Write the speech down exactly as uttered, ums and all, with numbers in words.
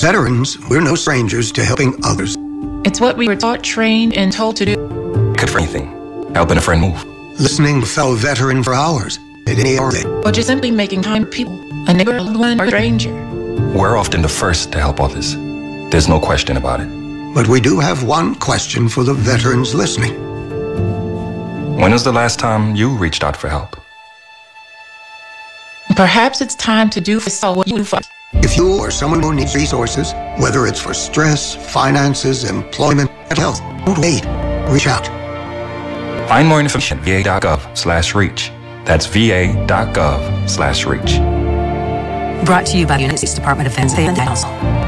veterans, we're no strangers to helping others. It's what we were taught, trained, and told to do. Good for anything. Helping a friend move. Listening to a fellow veteran for hours at any hour. Or just simply making time for people, a neighbor, a loved one, or a stranger. We're often the first to help others. There's no question about it. But we do have one question for the veterans listening. When was the last time you reached out for help? Perhaps it's time to do for so what you do for. If you or someone who needs resources, whether it's for stress, finances, employment, and health, don't wait. Reach out. Find more information at va.gov slash reach. That's va.gov slash reach. Brought to you by the United States Department of Defense and Council.